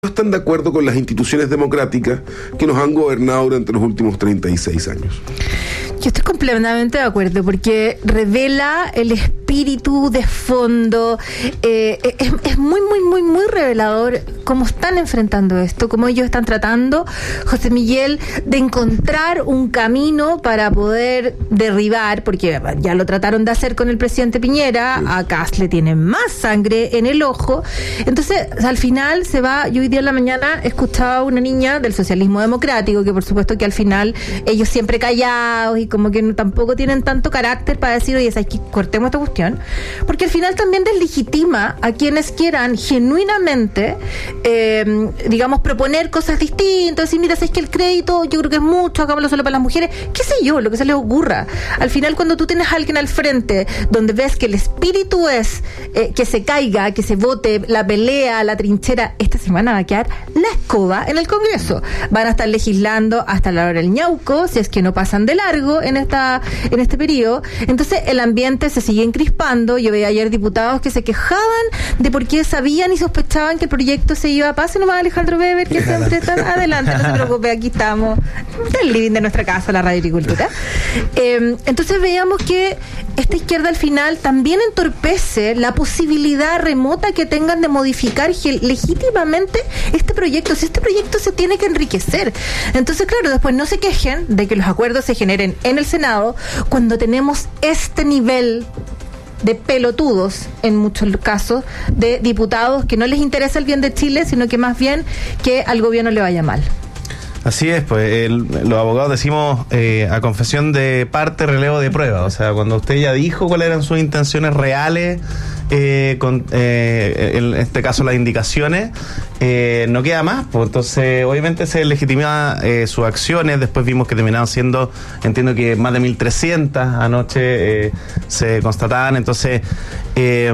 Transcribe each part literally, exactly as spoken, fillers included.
no están de acuerdo con las instituciones democráticas que nos han gobernado durante los últimos treinta y seis años. Yo estoy completamente de acuerdo porque revela el espíritu de fondo. Eh, es, es muy, muy, muy, muy revelador cómo están enfrentando esto, cómo ellos están tratando, José Miguel, de encontrar un camino para poder derribar, porque ya lo trataron de hacer con el presidente Piñera, sí. A Kast le tienen más sangre en el ojo. Entonces, al final se va, yo hoy día en la mañana escuchaba a una niña del socialismo democrático, que por supuesto que al final ellos siempre callados y como que no, tampoco tienen tanto carácter para decir, oye, ¿sabes qué? Cortemos esta cuestión, porque al final también deslegitima a quienes quieran genuinamente, eh, digamos, proponer cosas distintas, decir, mira, ¿sabes que el crédito yo creo que es mucho, hagámoslo solo para las mujeres? ¿Qué sé yo? Lo que se les ocurra. Al final, cuando tú tienes a alguien al frente donde ves que el espíritu es eh, que se caiga, que se vote, la pelea, la trinchera, esta semana va a quedar la escoba en el Congreso. Van a estar legislando hasta la hora del ñauco, si es que no pasan de largo en esta en este periodo. Entonces el ambiente se sigue encrispando. Yo veía ayer diputados que se quejaban de por qué sabían y sospechaban que el proyecto se iba a pase nomás Alejandro Weber, que siempre está adelante, no se preocupe, aquí estamos en el living de nuestra casa, la Radio Agricultura. Eh, entonces veíamos que esta izquierda al final también entorpece la posibilidad remota que tengan de modificar legítimamente este proyecto. Si este proyecto se tiene que enriquecer. Entonces, claro, después no se quejen de que los acuerdos se generen en el Senado cuando tenemos este nivel de pelotudos, en muchos casos, de diputados que no les interesa el bien de Chile, sino que más bien que al gobierno le vaya mal. Así es, pues el, los abogados decimos eh, a confesión de parte, relevo de prueba. O sea, cuando usted ya dijo cuáles eran sus intenciones reales, eh, con, eh, en este caso las indicaciones, eh, no queda más. Pues entonces, obviamente se legitima eh, sus acciones. Después vimos que terminaron siendo, entiendo que más de mil trescientas anoche eh, se constataban. Entonces, eh,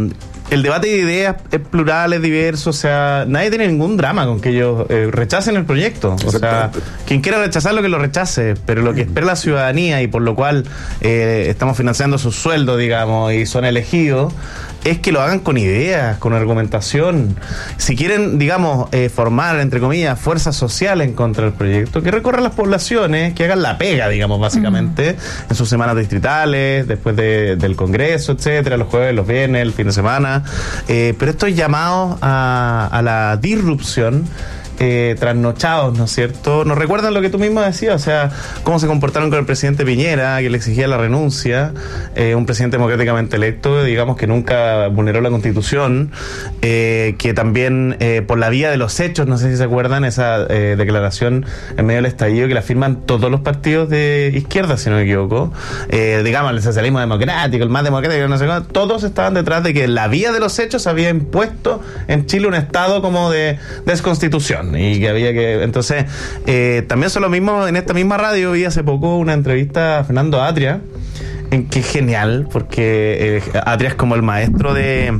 el debate de ideas es plural, es diverso, o sea, nadie tiene ningún drama con que ellos eh, rechacen el proyecto. O sea, quien quiera rechazarlo, que lo rechace, pero lo que espera la ciudadanía y por lo cual eh, estamos financiando sus sueldos, digamos, y son elegidos, es que lo hagan con ideas, con argumentación. Si quieren, digamos, eh, formar, entre comillas, fuerzas sociales en contra del proyecto, que recorran las poblaciones, que hagan la pega, digamos, básicamente, mm. en sus semanas distritales, después de, del Congreso, etcétera, los jueves, los viernes, el fin de semana. Eh, pero estos llamados a, a la disrupción, Eh, trasnochados, ¿no es cierto? Nos recuerdan lo que tú mismo decías, o sea, cómo se comportaron con el presidente Piñera, que le exigía la renuncia, eh, un presidente democráticamente electo, digamos, que nunca vulneró la Constitución, eh, que también eh, por la vía de los hechos, no sé si se acuerdan, esa eh, declaración en medio del estallido que la firman todos los partidos de izquierda, si no me equivoco, eh, digamos, el socialismo democrático, el más democrático, no sé cómo, todos estaban detrás de que la vía de los hechos había impuesto en Chile un estado como de desconstitución. Y que había que... Entonces, eh, también son lo mismo, en esta misma radio vi hace poco una entrevista a Fernando Atria, en que es genial, porque eh, Atria es como el maestro de,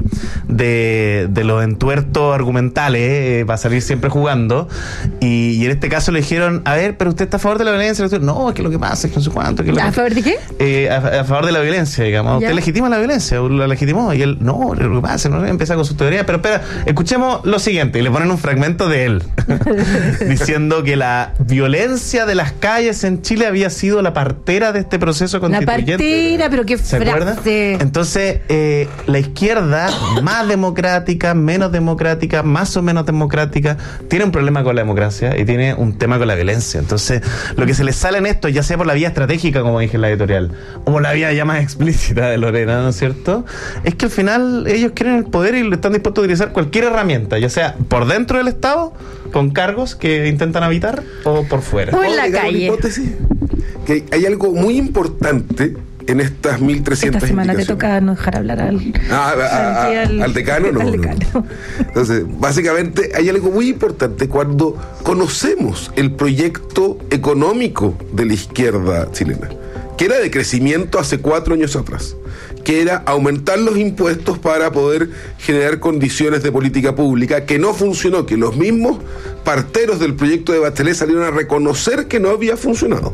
de, de los entuertos argumentales, eh, va a salir siempre jugando, y, y en este caso le dijeron, a ver, pero usted está a favor de la violencia. No, es que lo que pasa es que no sé cuánto. Que lo ¿A favor de qué? Eh, a, a favor de la violencia, digamos. ¿Ya? ¿Usted legitima la violencia? ¿La legitimó? Y él, no, lo que pasa, no empieza con su teoría, pero espera, escuchemos lo siguiente, y le ponen un fragmento de él, diciendo que la violencia de las calles en Chile había sido la partera de este proceso constituyente. Mira, pero qué frase. Entonces, eh, la izquierda, más democrática, menos democrática, más o menos democrática, tiene un problema con la democracia y tiene un tema con la violencia. Entonces, lo que se les sale en esto, ya sea por la vía estratégica, como dije en la editorial, o por la vía ya más explícita de Lorena, ¿no es cierto? Es que al final ellos quieren el poder y están dispuestos a utilizar cualquier herramienta, ya sea por dentro del Estado, con cargos que intentan habitar, o por fuera. O en la calle. Hipótesis, que hay algo muy importante en estas mil trescientas Esta semana te toca no dejar hablar al, ah, a, a, a, al, al decano, no, al decano. no. Entonces, básicamente hay algo muy importante cuando conocemos el proyecto económico de la izquierda chilena, que era de crecimiento hace cuatro años atrás, que era aumentar los impuestos para poder generar condiciones de política pública, que no funcionó, que los mismos parteros del proyecto de Bachelet salieron a reconocer que no había funcionado.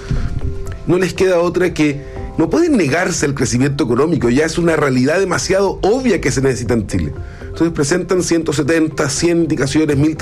No les queda otra que no pueden negarse el crecimiento económico, ya es una realidad demasiado obvia que se necesita en Chile. Entonces presentan ciento setenta, cien indicaciones, mil